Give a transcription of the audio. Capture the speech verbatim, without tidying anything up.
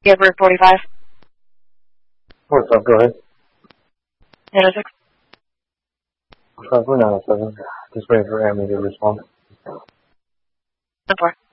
Yeah, Route forty-five. What's up? Go ahead. nine oh six. Five four nine seven. Just waiting for Amy to respond. ten four.